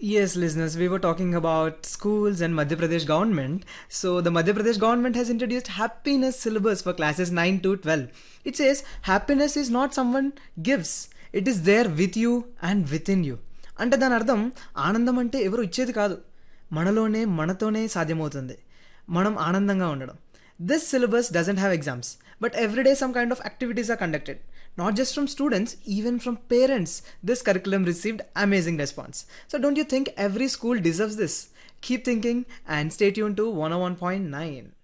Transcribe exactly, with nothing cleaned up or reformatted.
Yes, listeners, we were talking about schools and Madhya Pradesh government. So the Madhya Pradesh government has introduced happiness syllabus for classes nine to twelve. It says happiness is not someone gives. It is there with you and within you. అంటే దాని అర్థం ఆనందం అంటే ఎవరు ఇచ్చేది కాదు, మనలోనే మనతోనే సాధ్యమవుతుంది మనం ఆనందంగా ఉండడం. This syllabus doesn't have exams, but everyday some kind of activities are conducted. Not just from students, even from parents. This curriculum received amazing response. So don't you think every school deserves this? Keep thinking and stay tuned to one oh one point nine.